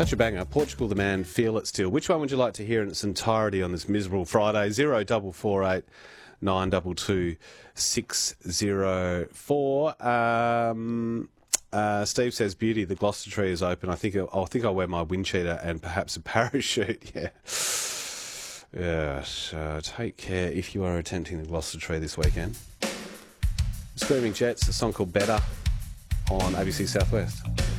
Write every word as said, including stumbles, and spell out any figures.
Such a banger. Portugal the Man, Feel It Still. Which one would you like to hear in its entirety on this miserable Friday? Zero double four eight nine double two six zero four. Um, uh, Steve says, "Beauty, the Gloucester tree is open. I think I'll, I think I'll wear my wind cheater and perhaps a parachute." Yeah. Yes. Uh, take care if you are attempting the Gloucester tree this weekend. Screaming Jets, a song called Better on A B C Southwest.